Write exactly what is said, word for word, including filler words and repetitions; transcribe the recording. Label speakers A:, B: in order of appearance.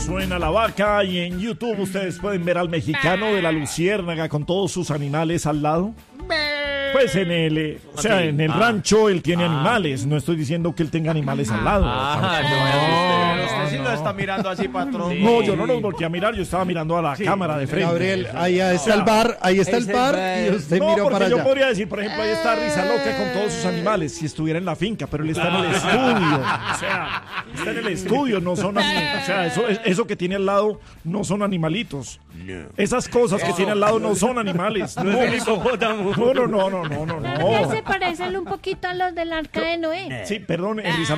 A: Suena la vaca y en YouTube ustedes pueden ver al mexicano de la luciérnaga con todos sus animales al lado. Pues en el, eh, o sea, en el
B: Ah.
A: rancho él tiene
B: Ah.
A: animales. No estoy diciendo que él tenga animales al lado.
B: Ah,
A: No,
B: no, no,
C: Pero usted sí lo está mirando así, patrón.
A: no, yo no los volteé a mirar, yo estaba mirando a la cámara de frente.
D: Gabriel, ahí está el bar, ahí está el
B: Es el
D: bar
B: bar.
D: y usted
A: No,
D: miró
A: porque
D: para
A: yo
D: allá.
A: podría decir, por ejemplo, ahí está Risa Loca con todos sus animales, si estuviera en la finca, pero él está en el estudio. O sea, está en el estudio, no son ani- o sea, eso, eso que tiene al lado no son animalitos. Esas cosas que tiene al lado no son animales. No,
B: No es el hipopótamo.
A: no, no, no, no, no, no,
E: Gabriel
A: no.
E: se parecen un poquito a los del arca de Noé.
A: Sí, perdón, en Risa